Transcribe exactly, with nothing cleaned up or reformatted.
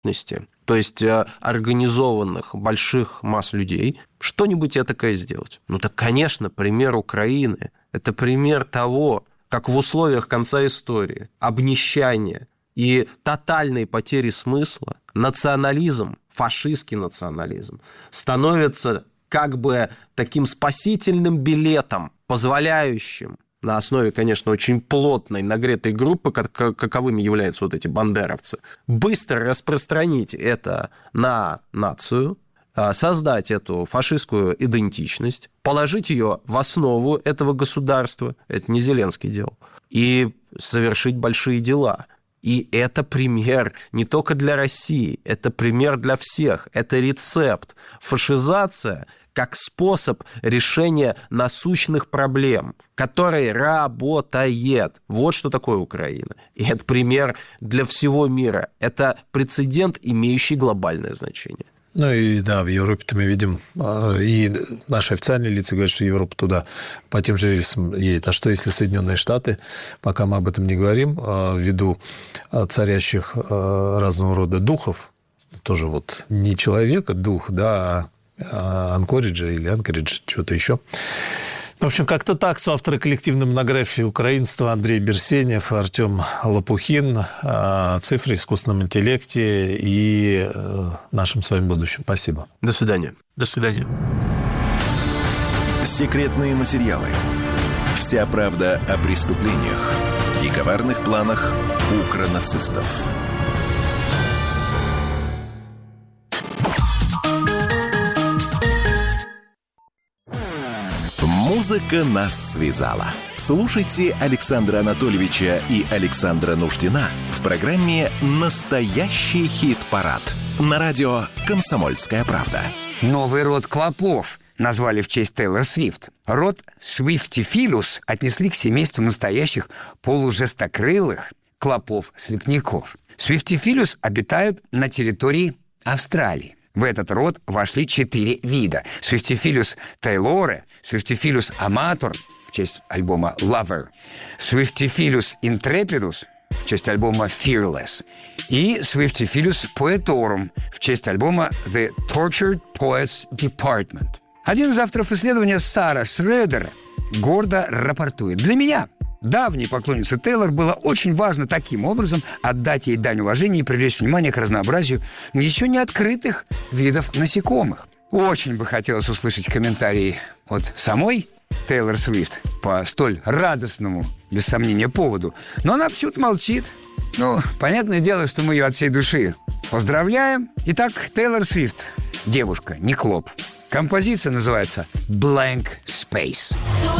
общности, то есть организованных больших масс людей, что-нибудь этакое сделать. Ну так, конечно, пример Украины – это пример того, как в условиях конца истории, обнищания и тотальной потери смысла национализм, фашистский национализм, становится как бы таким спасительным билетом, позволяющим на основе, конечно, очень плотной, нагретой группы, как, каковыми являются вот эти бандеровцы, быстро распространить это на нацию, создать эту фашистскую идентичность, положить ее в основу этого государства, это не Зеленский делал, и совершить большие дела. И это пример не только для России, это пример для всех, это рецепт. Фашизация как способ решения насущных проблем, который работает. Вот что такое Украина. И это пример для всего мира. Это прецедент, имеющий глобальное значение. Ну и да, в Европе-то мы видим, и наши официальные лица говорят, что Европа туда по тем же рельсам едет. А что если Соединенные Штаты, пока мы об этом не говорим, ввиду царящих разного рода духов, тоже вот не человека дух, да, а Анкориджа или Анкоридж, что-то еще. В общем, как-то так. Соавторы коллективной монографии «Украинство» Андрей Берсенев, Артем Лопухин, о цифре, искусственном интеллекте и нашем с вами будущем. Спасибо. До свидания. До свидания. Секретные материалы. Вся правда о преступлениях и коварных планах укронацистов. Музыка нас связала. Слушайте Александра Анатольевича и Александра Нуждина в программе «Настоящий хит-парад» на радио «Комсомольская правда». Новый род клопов назвали в честь Тейлор Свифт. Род Swiftifilus отнесли к семейству настоящих полужестокрылых клопов-слепняков. Swiftifilus обитают на территории Австралии. В этот род вошли четыре вида. Swiftifilus taylore, Swiftifilus amator в честь альбома Lover, Swiftifilus intrepidus в честь альбома Fearless и Swiftifilus poetorum в честь альбома The Tortured Poets Department. Один из авторов исследования, Сара Шредер, гордо рапортует: «Для меня, давней поклонницы Тейлор, было очень важно таким образом отдать ей дань уважения и привлечь внимание к разнообразию еще не открытых видов насекомых. Очень бы хотелось услышать комментарии от самой Тейлор Свифт по столь радостному, без сомнения, поводу. Но она почему-то молчит. Ну, понятное дело, что мы ее от всей души поздравляем. Итак, Тейлор Свифт. Девушка, не клоп. Композиция называется «Blank Space».